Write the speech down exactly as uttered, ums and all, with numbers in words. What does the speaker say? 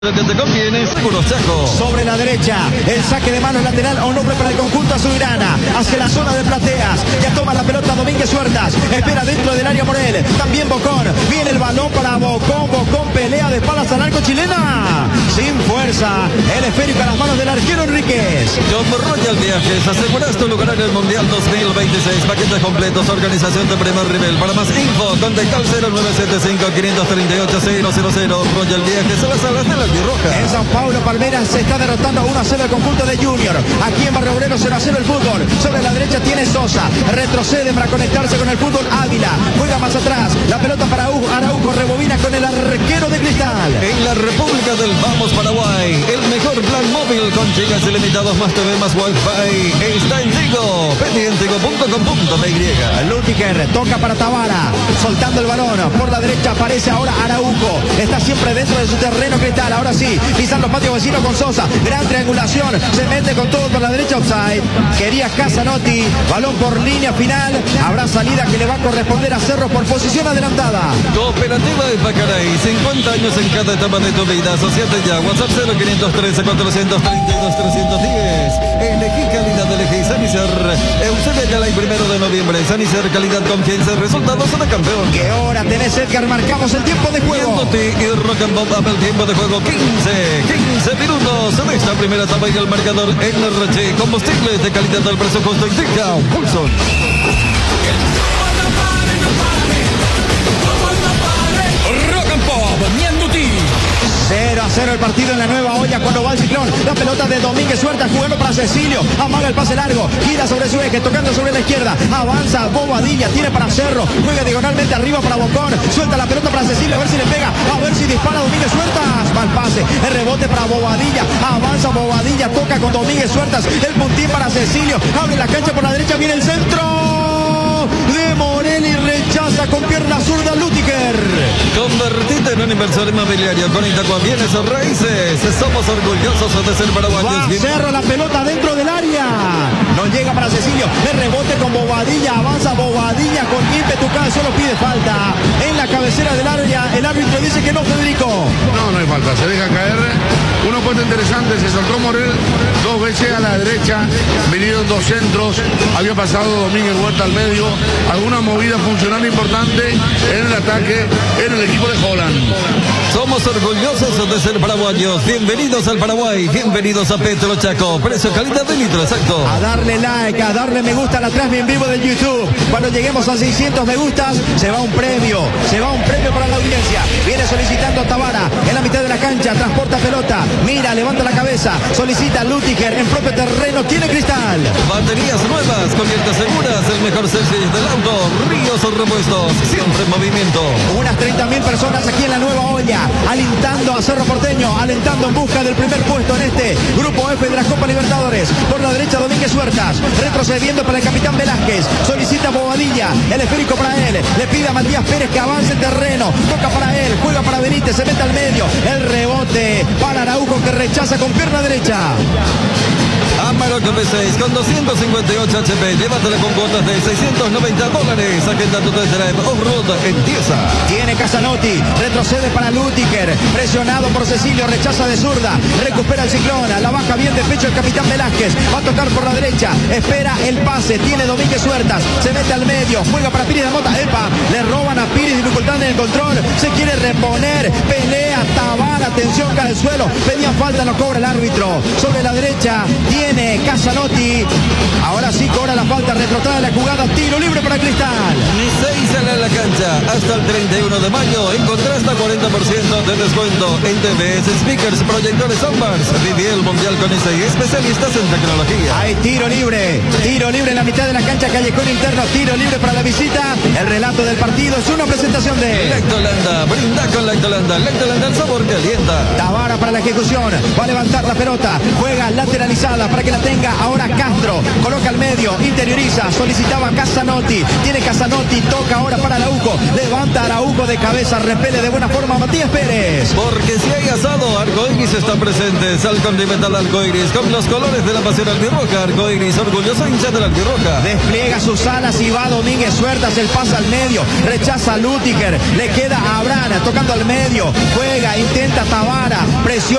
Lo que te conviene, Seguros Chaco. Sobre la derecha, el saque de manos lateral o nombre para el conjunto azulgrana. Hacia la zona de plateas. Ya toma la pelota Domínguez Huertas. Espera dentro del área Morel. También Bocón. Viene el balón para Bocón. Bocón pelea de espaldas al arco chilena. Sin fuerza. El esférico a las manos del arquero Enríquez. Con Royal Viajes aseguras tu lugar en el Mundial dos mil veintiséis. Paquetes completos. Organización de primer nivel. Para más info, contacta al cero nueve siete cinco, cinco tres ocho, cero cero cero. Royal Viajes a las alas de la Roja. En San Paulo, Palmeiras se está derrotando uno a cero el conjunto de Junior. Aquí en Barrio Obrero cero a cero el fútbol. Sobre la derecha tiene Sosa. Retrocede para conectarse con el fútbol Ávila. Juega más atrás. La pelota para Araujo. Araujo rebobina con el arquero de Cristal. En la República del Vamos Paraguay, el mejor plan móvil con gigas ilimitados más T V más Wi-Fi está en Tigo. Pedí en tigo punto com punto m y. Lutiger toca para Tabara. Soltando el balón. Por la derecha aparece ahora Araujo. Está siempre dentro de su terreno Cristal. Ahora sí, pisan los patios vecinos con Sosa. Gran triangulación. Se mete con todo por la derecha. Offside. Quería Casanotti. Balón por línea final. Habrá salida que le va a corresponder a Cerro por posición adelantada. Cooperativa de Pacaray. cincuenta años en cada etapa de tu vida. Asociate ya. WhatsApp cero quinientos trece, cuatrocientos treinta y dos, trescientos diez. Elegí calidad. Elegí Sanicer. Eusebio Yalay, primero de noviembre. Sanicer, calidad, confianza. Resultados de campeón. ¿Qué hora tenés, Edgar? Marcamos el tiempo de juego. Y Rock and Bob el tiempo de juego. quince, quince minutos en esta primera etapa y el marcador Energy. Combustibles de calidad al precio justo. Indica Pulson. Rock and Pop, Ñanduti. cero a cero el partido en la nueva olla cuando va el Ciclón. La pelota de Domínguez Huertas jugando para Cecilio. Amaga el pase largo. Gira sobre su eje. Tocando sobre la izquierda. Avanza Bobadilla. Tiene para Cerro. Juega diagonalmente arriba para Bocón. Suelta la pelota para Cecilio. A ver si le pega. A ver si dispara Domínguez Huertas. Mal pase. El rebote para Bobadilla. Avanza Bobadilla. Toca con Domínguez Huertas. El puntín para Cecilio. Abre la cancha por la derecha. Viene el centro de Morel y rechaza con pierna zurda Lutiger. Convertite en un inversor inmobiliario con Itacua Bienes o Raíces. Somos orgullosos de ser paraguayos. Va Cerro la pelota dentro del área. No llega para Cecilio. El rebote con Bobadilla. Avanza Bobadilla con ímpetu. Solo pide falta en la cabecera del área. El árbitro dice que no, Federico. No, no hay falta. Se deja caer. Una puesta interesante. Se soltó Morel dos veces a la derecha. Vinieron dos centros. Había pasado Domínguez Huerta al medio. Alguna movida funcional importante en el ataque en el equipo de Holland. Somos orgullosos de ser paraguayos. Bienvenidos al Paraguay. Bienvenidos a Petro Chaco. Precio, calidad de litro, exacto. A darle like, a darle me gusta a la transmisión en vivo de YouTube. Cuando lleguemos a seiscientos me gustas, se va un premio. Se va un premio para la audiencia. Viene solicitando Tabara en la mitad de la cancha. Transporta pelota. Mira, levanta la cabeza. Solicita Lutiger en propio terreno. Tiene Cristal. Baterías nuevas, con llantas seguras. El mejor servicio del auto. Ríos o repuestos. Siempre en movimiento. Unas treinta mil personas aquí en la nueva olla. Alentando a Cerro Porteño. Alentando en busca del primer puesto en este grupo F de la Copa Libertadores. Por la derecha Domínguez Huertas. Retrocediendo para el capitán Velázquez. Solicita Bobadilla. El esférico para él. Le pide a Matías Pérez que avance el terreno. Toca para él. Juega para Benítez. Se mete al medio. El rebote para Araujo que rechaza con pierna derecha. Amarok P seis con doscientos cincuenta y ocho H P. Llévatela con cuotas de seiscientos noventa dólares. Agenda tu test drive off-road en Tiesa. Tiene Casanotti. Retrocede para Lutiger. Presionado por Cecilio. Rechaza de zurda. Recupera el Ciclón. La baja bien de pecho el capitán Velázquez. Va a tocar por la derecha. Espera el pase. Tiene Domínguez Huertas. Se mete al medio. Juega para Pires de Mota. Epa. Le roban a Pires. Dificultando en el control. Se quiere reponer. Pelea Tabara. Atención, cae al suelo. Pedía falta. No cobra el árbitro. Sobre la derecha. Tiene Casanotti. Ahora sí cobra la falta. Retrotrae la jugada. Tiro libre para Cristal. Ni seis sale a la cancha. Hasta el treinta y uno de mayo. Encontrá hasta cuarenta por ciento de descuento en T Vs, speakers, proyectores soundbars. Viví el mundial con I C I. Especialistas en tecnología. Hay tiro libre. Tiro libre en la mitad de la cancha. Callejón interno. Tiro libre para la visita. El relato del partido es una presentación de Lactolanda. Brinda con Lactolanda. Lactolanda, el sabor que alienta. Tabara para la ejecución. Va a levantar la pelota. Juega lateralizada para para que la tenga ahora Castro. Coloca al medio, interioriza, solicitaba Casanotti. Tiene Casanotti, toca ahora para Araujo. Levanta Araujo de cabeza, repele de buena forma Matías Pérez. Porque si hay asado, Arcoiris está presente. Sal Continental Arcoiris con los colores de la pasión albirroja. Arcoiris, orgulloso hincha de la albirroja. Despliega sus alas y va Domínguez Suertas, el pase al medio. Rechaza a Lutiger, le queda a Abraham tocando al medio. Juega, intenta Tabara, presión.